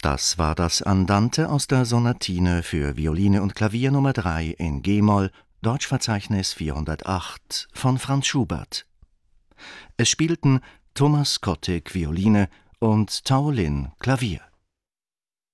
Das war das Andante aus der Sonatine für Violine und Klavier Nr. 3 in g-Moll, Deutschverzeichnis 408 von Franz Schubert. Es spielten Thomas Kottig Violine und Tao Lin Klavier.